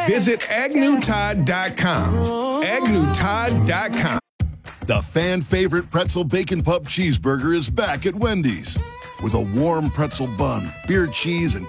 Visit AgnewTodd.com. AgnewTodd.com. The fan favorite pretzel bacon pub cheeseburger is back at Wendy's. With a warm pretzel bun, beer cheese, and